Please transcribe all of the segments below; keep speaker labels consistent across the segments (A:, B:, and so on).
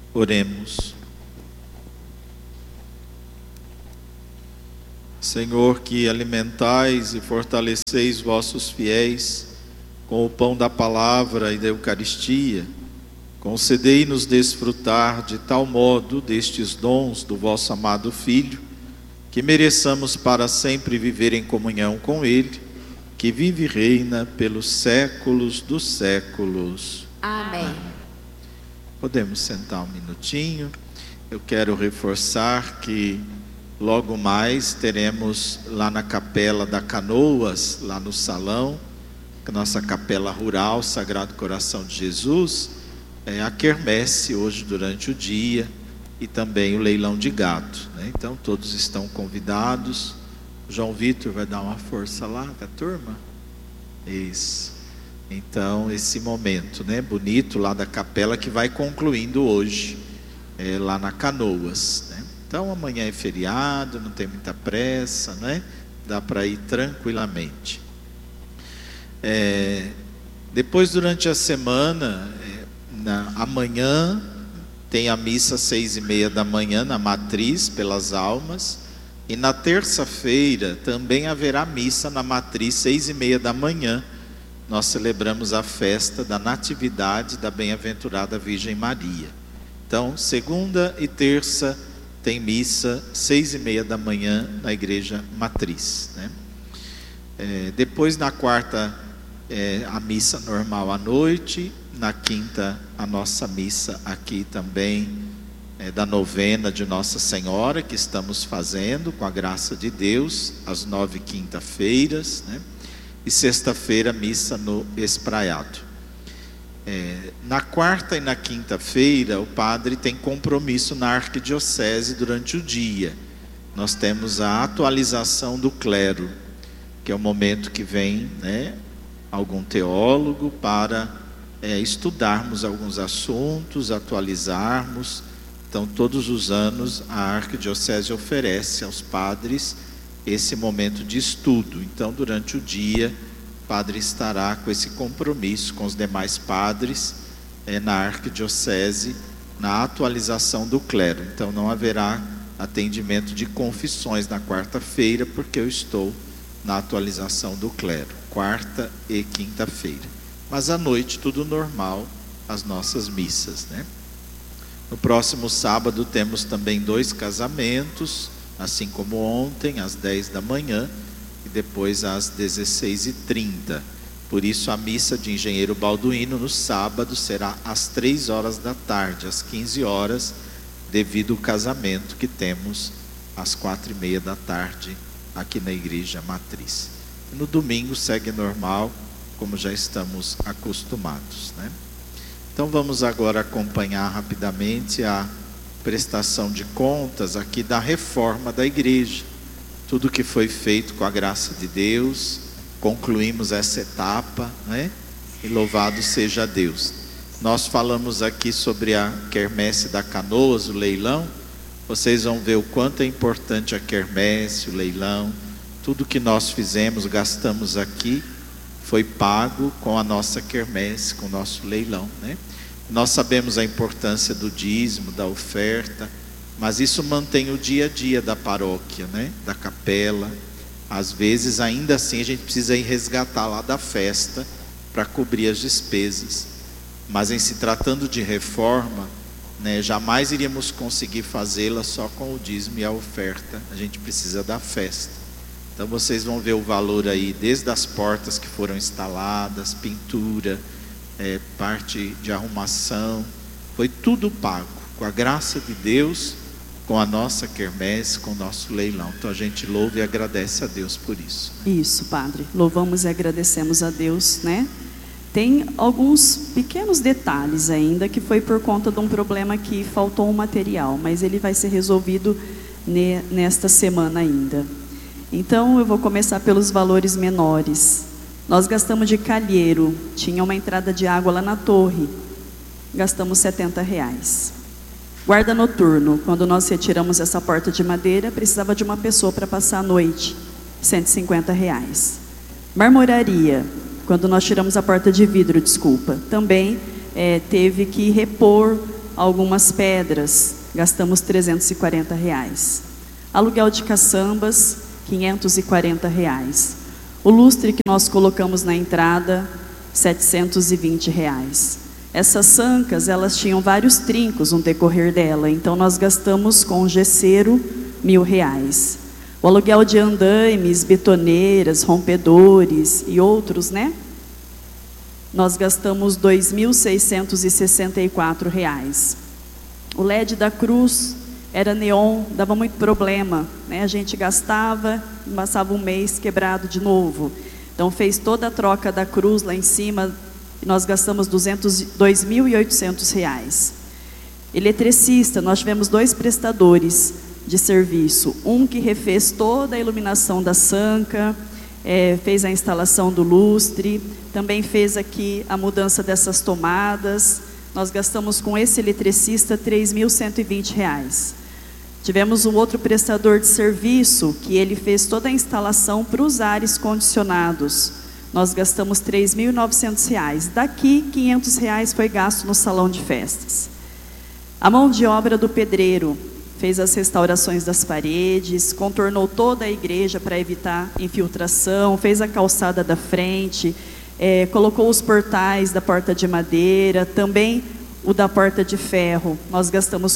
A: Oremos. Senhor, que alimentais e fortaleceis vossos fiéis com o pão da palavra e da Eucaristia, concedei-nos desfrutar de tal modo destes dons do vosso amado Filho, que mereçamos para sempre viver em comunhão com Ele, que vive e reina pelos séculos dos séculos.
B: Amém.
A: Podemos sentar um minutinho. Eu quero reforçar que logo mais teremos lá na Capela da Canoas, lá no salão, a nossa capela rural, Sagrado Coração de Jesus, a quermesse hoje durante o dia e também o leilão de gado, né? Então todos estão convidados. O João Vitor vai dar uma força lá com a turma. Isso. Então esse momento, né, bonito lá da capela que vai concluindo hoje, lá na Canoas, né? Então amanhã é feriado, não tem muita pressa, né? Dá para ir tranquilamente. Depois, durante a semana, amanhã tem a missa às 6:30 da manhã na Matriz pelas Almas, e na terça-feira também haverá missa na Matriz 6:30 da manhã. Nós celebramos a festa da Natividade da Bem-aventurada Virgem Maria. Então, segunda e terça tem missa 6:30 da manhã na Igreja Matriz, né? Depois, na quarta, a missa normal à noite. Na quinta, a nossa missa aqui também, da novena de Nossa Senhora, que estamos fazendo com a graça de Deus, às 9 quinta-feiras, né? E sexta-feira, missa no Espraiado. Na quarta e na quinta-feira, o padre tem compromisso na arquidiocese durante o dia. Nós temos a atualização do clero, que é o momento que vem, né, algum teólogo para estudarmos alguns assuntos, atualizarmos. Então, todos os anos, a arquidiocese oferece aos padres esse momento de estudo. Então, durante o dia, o padre estará com esse compromisso com os demais padres na arquidiocese, na atualização do clero. Então, não haverá atendimento de confissões na quarta-feira, porque eu estou na atualização do clero, quarta e quinta-feira. Mas à noite, tudo normal, as nossas missas, né? No próximo sábado temos também 2 casamentos, assim como ontem, às 10 da manhã e depois às 16h30. Por isso a missa de Engenheiro Balduino no sábado será às 3 horas da tarde, às 15 horas, devido ao casamento que temos às 4:30 da tarde aqui na Igreja Matriz. E no domingo segue normal, como já estamos acostumados, né? Então vamos agora acompanhar rapidamente a prestação de contas aqui da reforma da igreja. Tudo que foi feito com a graça de Deus, concluímos essa etapa, né? E louvado seja Deus. Nós falamos aqui sobre a quermesse da Canoas, o leilão. Vocês vão ver o quanto é importante a quermesse, o leilão. Tudo que nós fizemos, gastamos aqui, foi pago com a nossa quermesse, com o nosso leilão, né? Nós sabemos a importância do dízimo, da oferta, mas isso mantém o dia a dia da paróquia, né? Da capela. Às vezes, ainda assim, a gente precisa ir resgatar lá da festa para cobrir as despesas. Mas em se tratando de reforma, né, jamais iríamos conseguir fazê-la só com o dízimo e a oferta. A gente precisa da festa. Então vocês vão ver o valor aí, desde as portas que foram instaladas, pintura, parte de arrumação, foi tudo pago, com a graça de Deus, com a nossa quermesse, com o nosso leilão. Então a gente louva e agradece a Deus por isso.
C: Isso, padre, louvamos e agradecemos a Deus, né? Tem alguns pequenos detalhes ainda, que foi por conta de um problema que faltou um material, mas ele vai ser resolvido nesta semana ainda. Então eu vou começar pelos valores menores. Nós gastamos de calheiro, tinha uma entrada de água lá na torre, gastamos R$70. Guarda noturno, quando nós retiramos essa porta de madeira, precisava de uma pessoa para passar a noite, R$150. Marmoraria, quando nós tiramos a porta de vidro, também teve que repor algumas pedras, gastamos R$340. Aluguel de caçambas, R$540. O lustre que nós colocamos na entrada, R$720. Essas sancas, elas tinham vários trincos no decorrer dela, então nós gastamos com gesseiro R$1.000. O aluguel de andaimes, betoneiras, rompedores e outros, né? Nós gastamos R$2.664. O LED da cruz era neon, dava muito problema, né? A gente gastava, passava um mês quebrado de novo. Então fez toda a troca da cruz lá em cima, e nós gastamos R$2.800. Eletricista, nós tivemos 2 prestadores de serviço, um que refez toda a iluminação da sanca, fez a instalação do lustre, também fez aqui a mudança dessas tomadas. Nós gastamos com esse eletricista R$3.120. Tivemos um outro prestador de serviço, que ele fez toda a instalação para os ares condicionados. Nós gastamos R$3.900. Daqui, R$500 foi gasto no salão de festas. A mão de obra do pedreiro fez as restaurações das paredes, contornou toda a igreja para evitar infiltração, fez a calçada da frente, colocou os portais da porta de madeira, também o da porta de ferro. Nós gastamos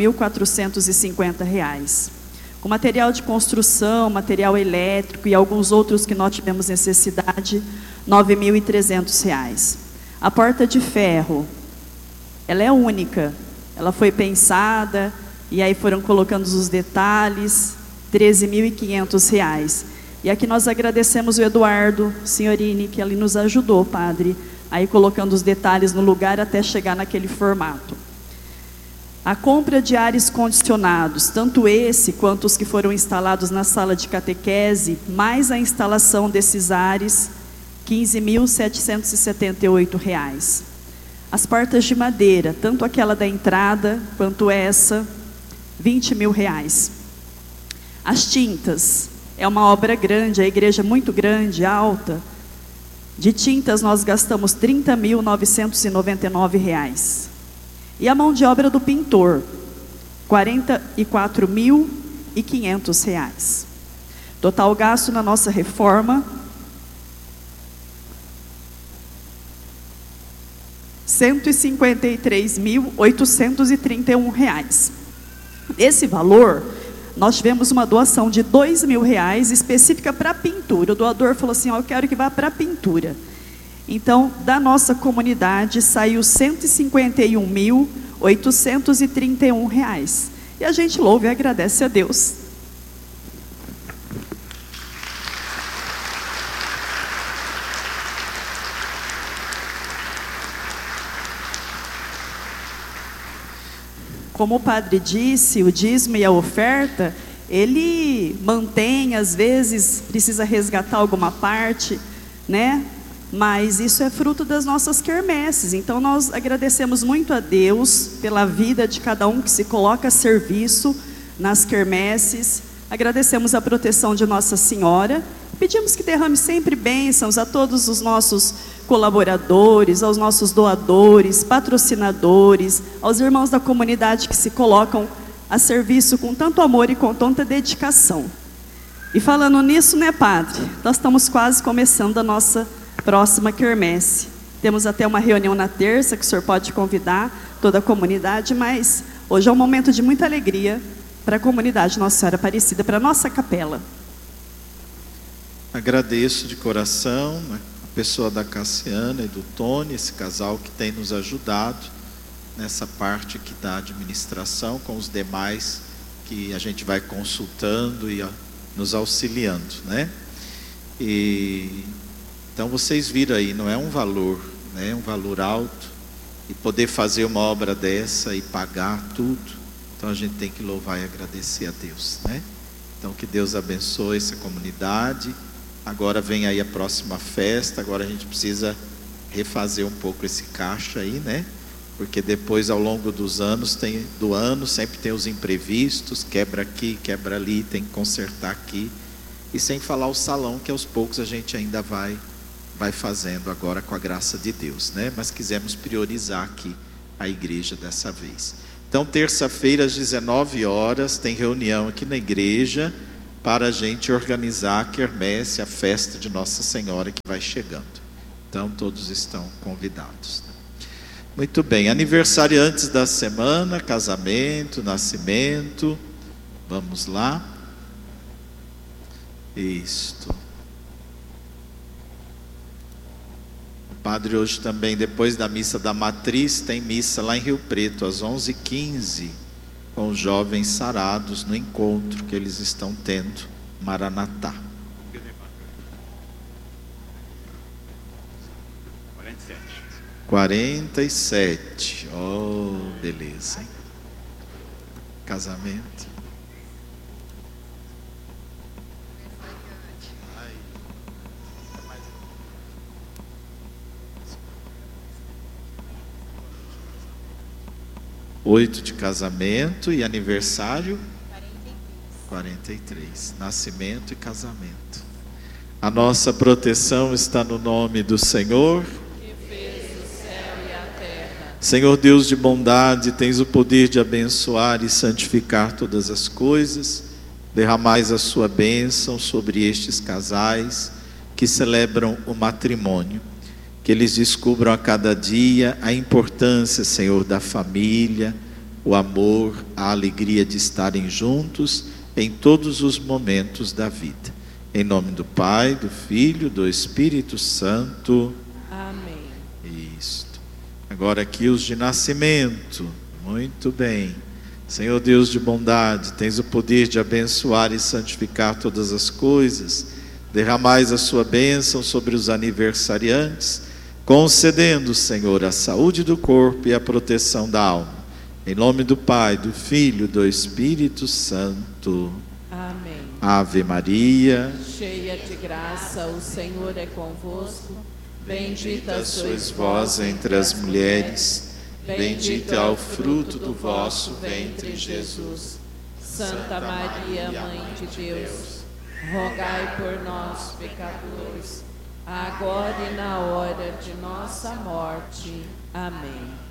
C: R$4.450. Com material de construção, material elétrico e alguns outros que nós tivemos necessidade, R$9.300. A porta de ferro, ela é única, ela foi pensada, e aí foram colocando os detalhes, R$13.500. E aqui nós agradecemos o Eduardo Signorini, que ele nos ajudou, padre, aí colocando os detalhes no lugar até chegar naquele formato. A compra de ares condicionados, tanto esse quanto os que foram instalados na sala de catequese, mais a instalação desses ares, R$15.778. As portas de madeira, tanto aquela da entrada quanto essa, R$20.000. As tintas, é uma obra grande, a igreja é muito grande, alta. De tintas nós gastamos R$30.999. E a mão de obra do pintor, R$44.500. Total gasto na nossa reforma, R$153.831. Esse valor, nós tivemos uma doação de R$2.000 específica para a pintura. O doador falou assim, eu quero que vá para a pintura. Então, da nossa comunidade, saiu R$151.831. E a gente louva e agradece a Deus. Como o padre disse, o dízimo e a oferta, ele mantém, às vezes, precisa resgatar alguma parte, né? Mas isso é fruto das nossas quermesses. Então nós agradecemos muito a Deus pela vida de cada um que se coloca a serviço nas quermesses. Agradecemos a proteção de Nossa Senhora. Pedimos que derrame sempre bênçãos a todos os nossos colaboradores, aos nossos doadores, patrocinadores, aos irmãos da comunidade que se colocam a serviço com tanto amor e com tanta dedicação. E falando nisso, né, padre? Nós estamos quase começando a nossa próxima quermesse. Temos até uma reunião na terça que o senhor pode convidar toda a comunidade, mas hoje é um momento de muita alegria para a comunidade Nossa Senhora Aparecida, para a nossa capela.
A: Agradeço de coração, né, a pessoa da Cassiana e do Tony, esse casal que tem nos ajudado nessa parte aqui da administração, com os demais que a gente vai consultando e nos auxiliando, né? Então vocês viram aí, não é um valor, né? É um valor alto, e poder fazer uma obra dessa e pagar tudo, então a gente tem que louvar e agradecer a Deus, né? Então que Deus abençoe essa comunidade. Agora vem aí a próxima festa, agora a gente precisa refazer um pouco esse caixa aí, né? Porque depois, ao longo dos anos, do ano, sempre tem os imprevistos, quebra aqui, quebra ali, tem que consertar aqui. E sem falar o salão, que aos poucos a gente ainda vai fazendo agora com a graça de Deus, né? Mas quisemos priorizar aqui a igreja dessa vez. Então, terça-feira, às 19 horas, tem reunião aqui na igreja para a gente organizar a quermesse, a festa de Nossa Senhora que vai chegando. Então, todos estão convidados. Muito bem, aniversariantes da semana, casamento, nascimento. Vamos lá. Isto. O padre hoje também, depois da missa da matriz, tem missa lá em Rio Preto, às 11h15, com os jovens sarados no encontro que eles estão tendo, Maranatá. 47. Oh, beleza, hein? Casamento. 8 de casamento e aniversário? 43. Nascimento e casamento. A nossa proteção está no nome do Senhor,
B: que fez o céu e a terra.
A: Senhor Deus de bondade, tens o poder de abençoar e santificar todas as coisas. Derramais a sua bênção sobre estes casais que celebram o matrimônio. Que eles descubram a cada dia a importância, Senhor, da família, o amor, a alegria de estarem juntos em todos os momentos da vida. Em nome do Pai, do Filho, do Espírito Santo.
B: Amém.
A: Isto. Agora aqui os de nascimento. Muito bem. Senhor Deus de bondade, tens o poder de abençoar e santificar todas as coisas. Derramais a sua bênção sobre os aniversariantes, concedendo, Senhor, a saúde do corpo e a proteção da alma. Em nome do Pai, do Filho e do Espírito Santo.
B: Amém.
A: Ave Maria,
B: cheia de graça, o Senhor é convosco. Bendita
A: sois vós entre as mulheres, bendito é o fruto do vosso ventre, Jesus.
B: Santa Maria, Mãe de Deus, rogai por nós, pecadores, agora e na hora de nossa morte. Amém.